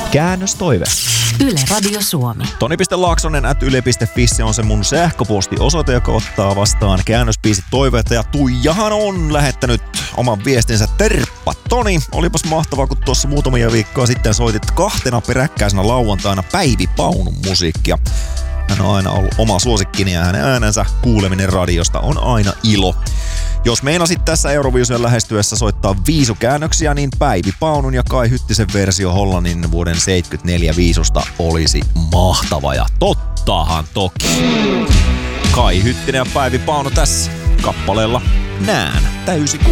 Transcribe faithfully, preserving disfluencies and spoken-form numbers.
Käännöstoive. Yle Radio Suomi. Toni piste laaksonen at yle piste fi on se mun sähköpostiosoite, joka ottaa vastaan käännöspiisit toiveita. Ja Tuijahan on lähettänyt oman viestinsä. Terppa Toni, olipas mahtavaa, kun tuossa muutamia viikkoa sitten soitit kahtena peräkkäisenä lauantaina Päivi Paunun musiikkia. Hän on aina ollut oma suosikkini ja hänen äänensä kuuleminen radiosta on aina ilo. Jos meinasit tässä Eurovision lähestyessä soittaa viisukäännöksiä, niin Päivi Paunun ja Kai Hyttisen versio Hollannin vuoden seitsemänkymmentäneljä viisusta olisi mahtava. Ja tottahan toki. Kai Hyttinen ja Päivi Paunu tässä kappaleella Nään täysi